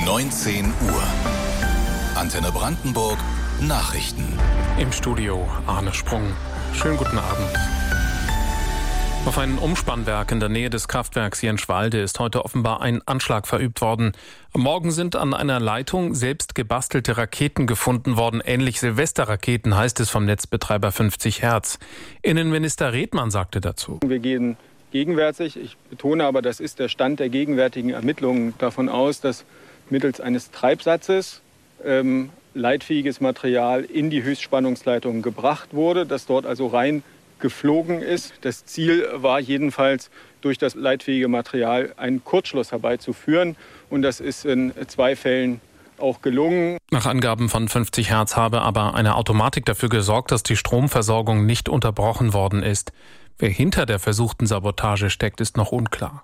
19 Uhr. Antenne Brandenburg Nachrichten. Im Studio Arne Sprung. Schönen guten Abend. Auf ein Umspannwerk in der Nähe des Kraftwerks Jenschwalde ist heute offenbar ein Anschlag verübt worden. Am Morgen sind an einer Leitung selbst gebastelte Raketen gefunden worden. Ähnlich Silvesterraketen, heißt es vom Netzbetreiber 50 Hertz. Innenminister Redmann sagte dazu: Wir gehen gegenwärtig, ich betone aber, das ist der Stand der gegenwärtigen Ermittlungen, davon aus, dass mittels eines Treibsatzes leitfähiges Material in die Höchstspannungsleitung gebracht wurde, das dort also rein geflogen ist. Das Ziel war jedenfalls, durch das leitfähige Material einen Kurzschluss herbeizuführen. Und das ist in 2 Fällen auch gelungen. Nach Angaben von 50 Hertz habe aber eine Automatik dafür gesorgt, dass die Stromversorgung nicht unterbrochen worden ist. Wer hinter der versuchten Sabotage steckt, ist noch unklar.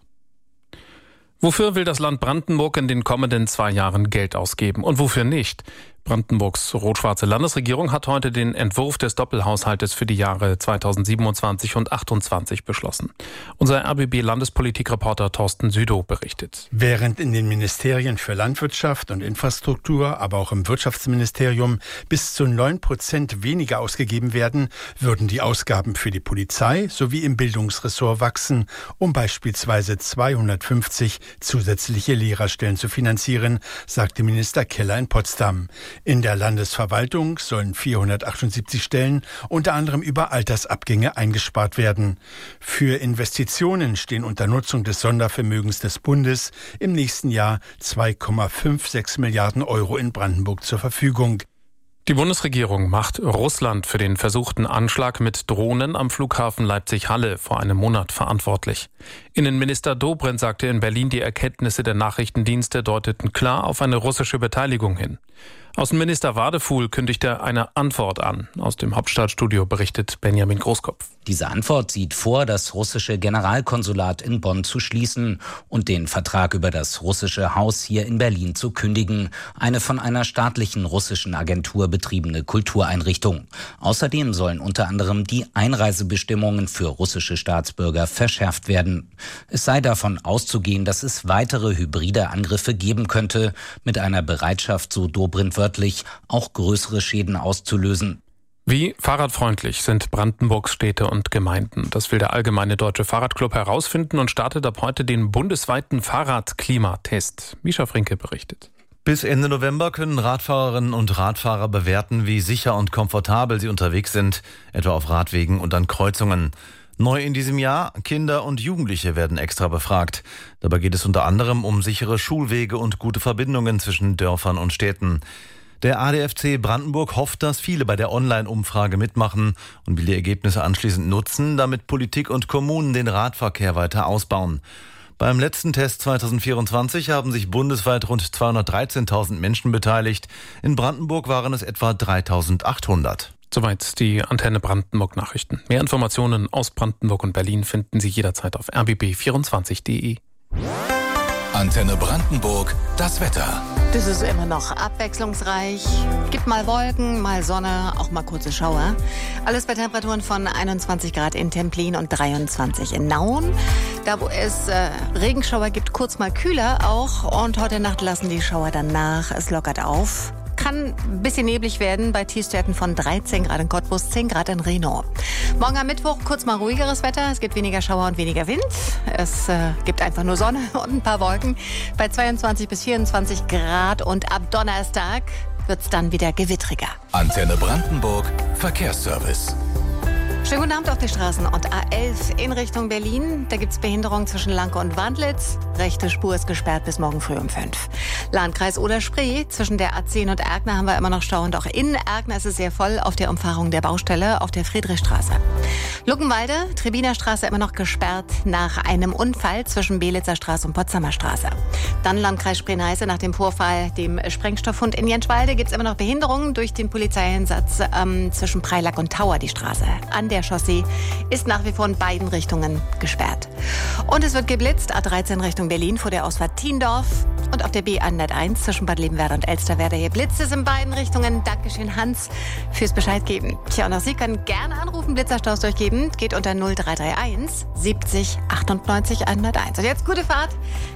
Wofür will das Land Brandenburg in den kommenden 2 Jahren Geld ausgeben und wofür nicht? Brandenburgs rot-schwarze Landesregierung hat heute den Entwurf des Doppelhaushaltes für die Jahre 2027 und 2028 beschlossen. Unser RBB-Landespolitikreporter Thorsten Südow berichtet. Während in den Ministerien für Landwirtschaft und Infrastruktur, aber auch im Wirtschaftsministerium bis zu 9% weniger ausgegeben werden, würden die Ausgaben für die Polizei sowie im Bildungsressort wachsen, um beispielsweise 250 zusätzliche Lehrerstellen zu finanzieren, sagte Minister Keller in Potsdam. In der Landesverwaltung sollen 478 Stellen unter anderem über Altersabgänge eingespart werden. Für Investitionen stehen unter Nutzung des Sondervermögens des Bundes im nächsten Jahr 2,56 Milliarden Euro in Brandenburg zur Verfügung. Die Bundesregierung macht Russland für den versuchten Anschlag mit Drohnen am Flughafen Leipzig-Halle vor einem Monat verantwortlich. Innenminister Dobrindt sagte in Berlin, die Erkenntnisse der Nachrichtendienste deuteten klar auf eine russische Beteiligung hin. Außenminister Wadefuhl kündigte eine Antwort an. Aus dem Hauptstadtstudio berichtet Benjamin Großkopf. Diese Antwort sieht vor, das russische Generalkonsulat in Bonn zu schließen und den Vertrag über das russische Haus hier in Berlin zu kündigen. Eine von einer staatlichen russischen Agentur betriebene Kultureinrichtung. Außerdem sollen unter anderem die Einreisebestimmungen für russische Staatsbürger verschärft werden. Es sei davon auszugehen, dass es weitere hybride Angriffe geben könnte, mit einer Bereitschaft, so Dobrindt wörtlich, auch größere Schäden auszulösen. Wie fahrradfreundlich sind Brandenburgs Städte und Gemeinden? Das will der Allgemeine Deutsche Fahrradclub herausfinden und startet ab heute den bundesweiten Fahrradklimatest. Mischa Frinke berichtet. Bis Ende November können Radfahrerinnen und Radfahrer bewerten, wie sicher und komfortabel sie unterwegs sind, etwa auf Radwegen und an Kreuzungen. Neu in diesem Jahr: Kinder und Jugendliche werden extra befragt. Dabei geht es unter anderem um sichere Schulwege und gute Verbindungen zwischen Dörfern und Städten. Der ADFC Brandenburg hofft, dass viele bei der Online-Umfrage mitmachen und will die Ergebnisse anschließend nutzen, damit Politik und Kommunen den Radverkehr weiter ausbauen. Beim letzten Test 2024 haben sich bundesweit rund 213.000 Menschen beteiligt. In Brandenburg waren es etwa 3.800. Soweit die Antenne Brandenburg Nachrichten. Mehr Informationen aus Brandenburg und Berlin finden Sie jederzeit auf rbb24.de. Antenne Brandenburg, das Wetter. Das ist immer noch abwechslungsreich. Gibt mal Wolken, mal Sonne, auch mal kurze Schauer. Alles bei Temperaturen von 21 Grad in Templin und 23 in Nauen. Da, wo es Regenschauer gibt, kurz mal kühler auch. Und heute Nacht lassen die Schauer dann nach. Es lockert auf. Kann ein bisschen neblig werden bei Tiefstwerten von 13 Grad in Cottbus, 10 Grad in Reno. Morgen am Mittwoch kurz mal ruhigeres Wetter. Es gibt weniger Schauer und weniger Wind. Es gibt einfach nur Sonne und ein paar Wolken bei 22 bis 24 Grad. Und ab Donnerstag wird es dann wieder gewittriger. Antenne Brandenburg Verkehrsservice. Schönen guten Abend auf die Straßen und A11 in Richtung Berlin. Da gibt es Behinderung zwischen Lanke und Wandlitz. Rechte Spur ist gesperrt bis morgen früh um 5. Landkreis Oder-Spree, zwischen der A10 und Erkner haben wir immer noch Stau. Und auch in Erkner ist es sehr voll auf der Umfahrung der Baustelle auf der Friedrichstraße. Luckenwalde, Trebinerstraße immer noch gesperrt nach einem Unfall zwischen Belitzer Straße und Potsdamer Straße. Dann Landkreis Spree-Neiße nach dem Vorfall, dem Sprengstofffund in Jenschwalde, gibt es immer noch Behinderungen durch den Polizeieinsatz zwischen Preilack und Tauer die Straße. An der Chaussee ist nach wie vor in beiden Richtungen gesperrt. Und es wird geblitzt, A13 Richtung Berlin vor der Ausfahrt Tiendorf und auf der B101 zwischen Bad Lebenwerder und Elsterwerda. Hier blitzt es in beiden Richtungen. Dankeschön, Hans, fürs Bescheid geben. Tja, und auch Sie können gerne anrufen, Blitzerstaus durchgeben. Geht unter 0331 70 98 101. Und jetzt gute Fahrt.